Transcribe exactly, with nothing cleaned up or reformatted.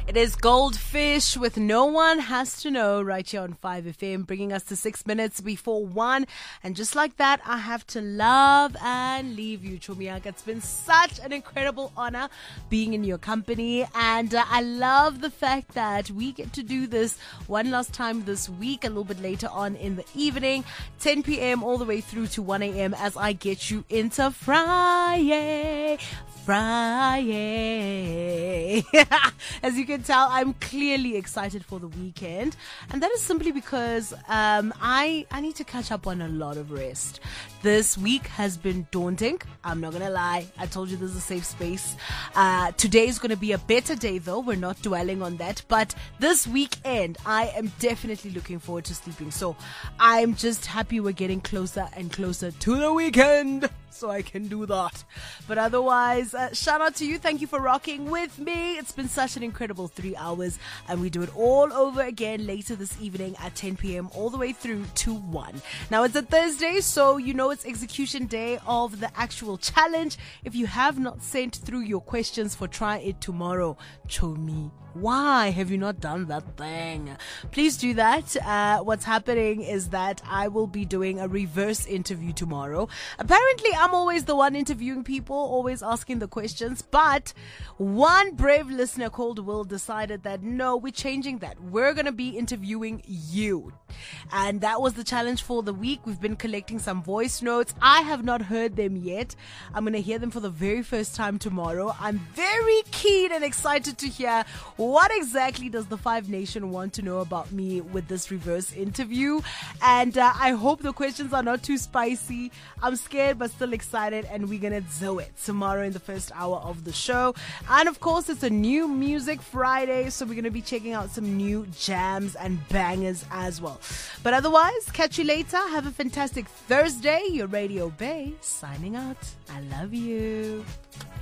It is Goldfish with No One Has to Know right here on five F M, bringing us to six minutes before one. And just like that, I have to love and leave you, Chomiak. It's been such an incredible honor being in your company. And uh, I love the fact that we get to do this one last time this week, a little bit later on in the evening, ten p.m. all the way through to one a.m. as I get you into Friday. Friday. As you can tell, I'm clearly excited for the weekend, and that is simply because um, I I need to catch up on a lot of rest. This week has been daunting. I'm not gonna lie. I told you this is a safe space. Uh, today is gonna be a better day, though. We're not dwelling on that. But this weekend, I am definitely looking forward to sleeping. So I'm just happy we're getting closer and closer to the weekend, so I can do that. But otherwise, uh, shout out to you. Thank you for rocking with me. It's been such an incredible three hours, and we do it all over again later this evening at ten p.m. all the way through to one. Now, it's a Thursday, so you know it's execution day of the actual challenge. If you have not sent through your questions for Try It Tomorrow, show me. Why have you not done that thing? Please do that. Uh, what's happening is that I will be doing a reverse interview tomorrow. Apparently, I'm always the one interviewing people, always asking the questions. But one brave listener called Will decided that no, we're changing that. We're going to be interviewing you. And that was the challenge for the week. We've been collecting some voice notes. I have not heard them yet. I'm going to hear them for the very first time tomorrow. I'm very keen and excited to hear what exactly does the Five Nation want to know about me with this reverse interview. And uh, I hope the questions are not too spicy. I'm scared but still excited, and we're going to do it tomorrow in the first hour of the show. And of course, it's a new Music Friday, so we're going to be checking out some new jams and bangers as well. But otherwise, catch you later. Have a fantastic Thursday. Your Radio Bay signing out. I love you.